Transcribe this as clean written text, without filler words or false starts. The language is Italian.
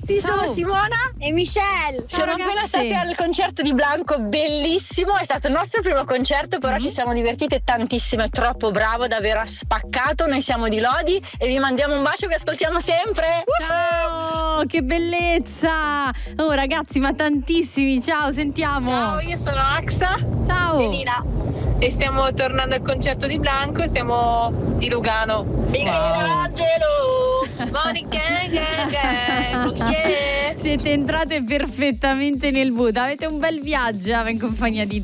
ragazzi, sono Simona e Michelle. Siamo appena stati al concerto di Blanco, bellissimo. È stato il nostro primo concerto, però ci siamo divertite tantissimo. È troppo bravo, davvero ha spaccato. Noi siamo di Lodi e vi mandiamo un bacio, vi ascoltiamo sempre. Ciao, che bellezza! Oh ragazzi, ma tantissimi, ciao, sentiamo. Ciao, io sono Axa. Ciao. E Nina. E stiamo tornando al concerto di Blanco, siamo di Lugano. Michelangelo! Monica, Siete entrate perfettamente nel mood. Avete un bel viaggio in compagnia di